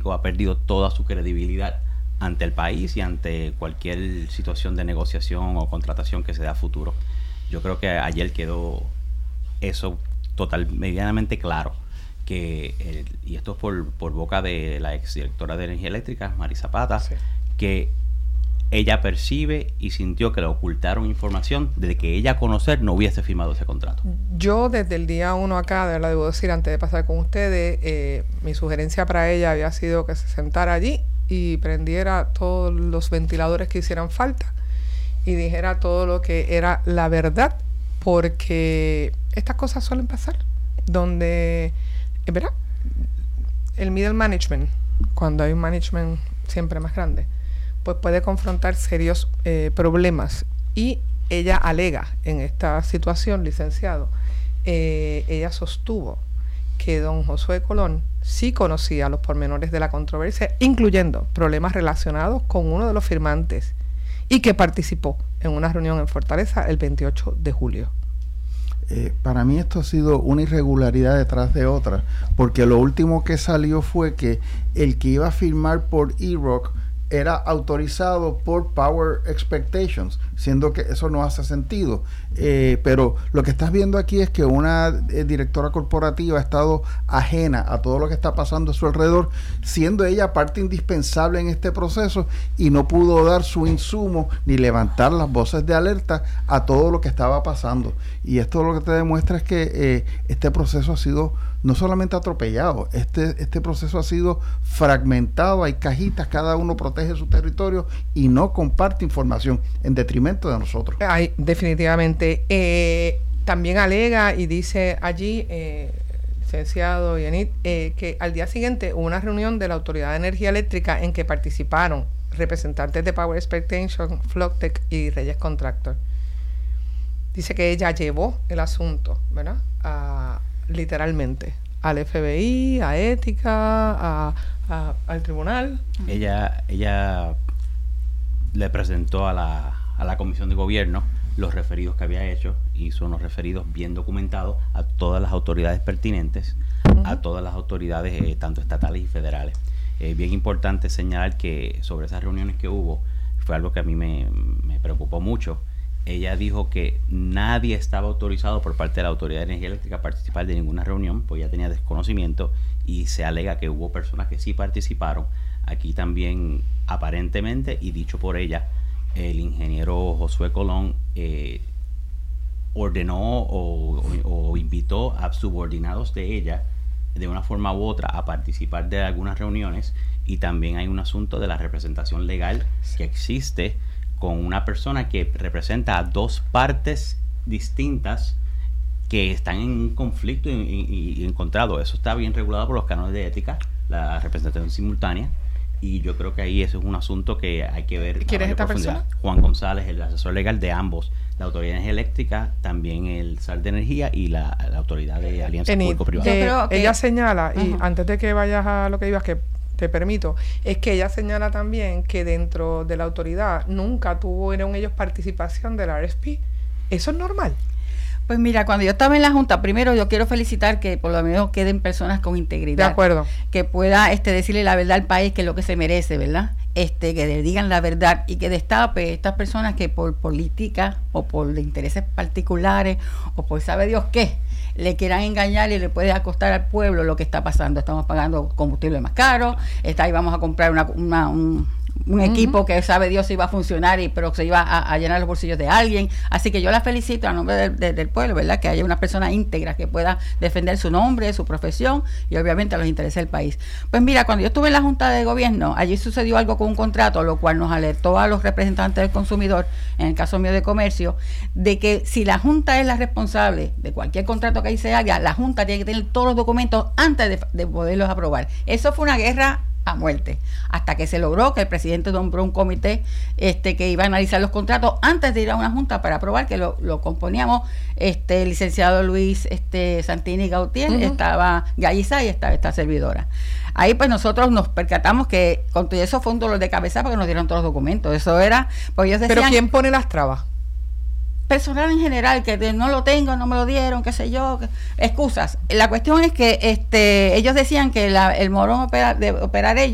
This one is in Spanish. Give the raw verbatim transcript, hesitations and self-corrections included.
o ha perdido toda su credibilidad ante el país y ante cualquier situación de negociación o contratación que se dé a futuro. Yo creo que ayer quedó eso total, medianamente claro, que el, y esto es por, por boca de la exdirectora de Energía Eléctrica, Mari Zapata, sí, que ella percibe y sintió que le ocultaron información de que ella a conocer no hubiese firmado ese contrato. Yo desde el día uno acá, de verdad debo decir, antes de pasar con ustedes, eh, mi sugerencia para ella había sido que se sentara allí y prendiera todos los ventiladores que hicieran falta y dijera todo lo que era la verdad, porque estas cosas suelen pasar, donde, ¿verdad? El middle management, cuando hay un management siempre más grande, pues puede confrontar serios eh, problemas. Y ella alega en esta situación, licenciado, eh, ella sostuvo que don Josué Colón sí conocía los pormenores de la controversia, incluyendo problemas relacionados con uno de los firmantes, y que participó en una reunión en Fortaleza el veintiocho de julio. Eh, para mí esto ha sido una irregularidad detrás de otra, porque lo último que salió fue que el que iba a firmar por E R O C era autorizado por Power Expectations, siendo que eso no hace sentido. Eh, pero lo que estás viendo aquí es que una eh, directora corporativa ha estado ajena a todo lo que está pasando a su alrededor, siendo ella parte indispensable en este proceso, y no pudo dar su insumo ni levantar las voces de alerta a todo lo que estaba pasando. Y esto lo que te demuestra es que eh, este proceso ha sido no solamente atropellado, este, este proceso ha sido fragmentado, hay cajitas, cada uno protege su territorio y no comparte información en detrimento de nosotros. Ay, definitivamente. Eh, también alega y dice allí, eh, licenciado Yanit, eh, que al día siguiente hubo una reunión de la Autoridad de Energía Eléctrica en que participaron representantes de Power Expectation, Floctec y Reyes Contractor. Dice que ella llevó el asunto, ¿verdad?, a literalmente al F B I, a ética, a, a, al tribunal. Ella ella le presentó a la, a la Comisión de Gobierno los referidos que había hecho, hizo unos referidos bien documentados a todas las autoridades pertinentes, uh-huh. a todas las autoridades eh, tanto estatales y federales. Es eh, bien importante señalar que sobre esas reuniones que hubo, fue algo que a mí me, me preocupó mucho. Ella dijo que nadie estaba autorizado por parte de la Autoridad de Energía Eléctrica a participar de ninguna reunión, pues ya tenía desconocimiento, y se alega que hubo personas que sí participaron. Aquí también, aparentemente, y dicho por ella, el ingeniero Josué Colón eh, ordenó o, o, o invitó a subordinados de ella, de una forma u otra, a participar de algunas reuniones, y también hay un asunto de la representación legal que existe con una persona que representa a dos partes distintas que están en un conflicto y, y, y encontrado. Eso está bien regulado por los cánones de ética, la representación simultánea, y yo creo que ahí eso es un asunto que hay que ver. ¿Quién es esta persona? Juan González, el asesor legal de ambos, la Autoridad de Energía Eléctrica, también el S A R de Energía y la, la Autoridad de Alianza Público-Privada. Eh, que... Ella señala, uh-huh. y antes de que vayas a lo que ibas, que te permito, es que ella señala también que dentro de la autoridad nunca tuvieron ellos participación del R F P. ¿Eso es normal? Pues mira, cuando yo estaba en la Junta, primero yo quiero felicitar que por lo menos queden personas con integridad. De acuerdo. Que pueda este, decirle la verdad al país, que es lo que se merece, ¿verdad? Este, que le digan la verdad y que destape estas personas que por política o por intereses particulares o por sabe Dios qué, le quieran engañar y le puede acostar al pueblo lo que está pasando. Estamos pagando combustible más caro, está ahí vamos a comprar una, una un, un uh-huh. equipo que sabe Dios si iba a funcionar, y pero se iba a, a llenar los bolsillos de alguien. Así que yo la felicito a nombre de, de, del pueblo, ¿verdad? Que haya una persona íntegra que pueda defender su nombre, su profesión y obviamente los intereses del país. Pues mira, cuando yo estuve en la Junta de Gobierno, allí sucedió algo con un contrato, lo cual nos alertó a los representantes del consumidor, en el caso mío de comercio, de que si la Junta es la responsable de cualquier contrato que ahí se haga, la Junta tiene que tener todos los documentos antes de, de poderlos aprobar. Eso fue una guerra a muerte, hasta que se logró que el presidente nombró un comité este que iba a analizar los contratos antes de ir a una junta para aprobar, que lo, lo componíamos este el licenciado Luis este Santini Gautier, uh-huh. estaba Galliza y estaba esta servidora. Ahí pues nosotros nos percatamos que con todo eso fue un dolor de cabeza porque nos dieron todos los documentos. Eso era, pues ellos decían, ¿pero quién pone las trabas? Personal en general, que no lo tengo, no me lo dieron, qué sé yo, que, excusas. La cuestión es que este ellos decían que la, el morón opera, de operar ellos